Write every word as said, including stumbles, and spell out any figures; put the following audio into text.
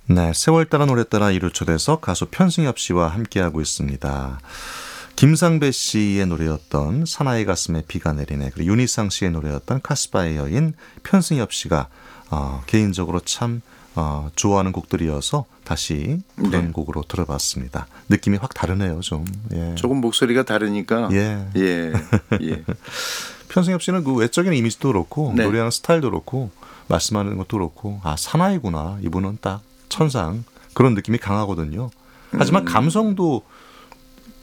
네, 세월 따라 노래 따라 이루 초대석 가수 편승엽 씨와 함께하고 있습니다. 김상배 씨의 노래였던 사나이 가슴에 비가 내리네, 그리고 윤희상 씨의 노래였던 카스바의 여인, 편승엽 씨가 어, 개인적으로 참 어, 좋아하는 곡들이어서 다시 그런 네. 곡으로 들어봤습니다. 느낌이 확 다르네요, 좀. 예. 조금 목소리가 다르니까. 예. 예. 예. 편승엽 씨는 그 외적인 이미지도 그렇고 네. 노래하는 스타일도 그렇고 말씀하는 것도 그렇고 아 사나이구나, 이분은 딱 천상, 그런 느낌이 강하거든요. 하지만 음. 감성도